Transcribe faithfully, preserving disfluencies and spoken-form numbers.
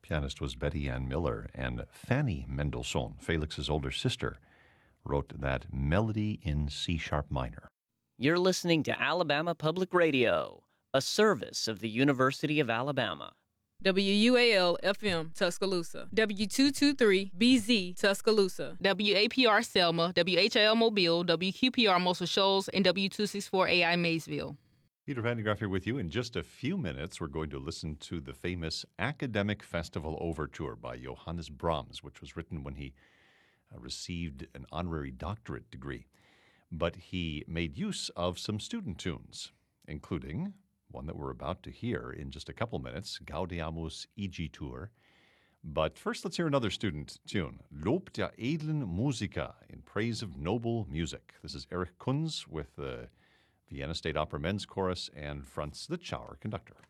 pianist was Betty Ann Miller, and Fanny Mendelssohn, Felix's older sister, wrote that melody in C-sharp minor. You're listening to Alabama Public Radio, a service of the University of Alabama. W U A L F M Tuscaloosa, W two twenty-three B Z Tuscaloosa, W A P R Selma, W H I L Mobile, W Q P R Muscle Shoals, and W two sixty-four A I Maysville. Peter Vandegraff here with you. In just a few minutes, we're going to listen to the famous Academic Festival Overture by Johannes Brahms, which was written when he uh, received an honorary doctorate degree. But he made use of some student tunes, including one that we're about to hear in just a couple minutes, Gaudeamus Igitur. But first, let's hear another student tune, Lob der edlen Musiker, in praise of noble music. This is Erich Kunz with the Vienna State Opera Men's Chorus and Franz Litzschauer, conductor.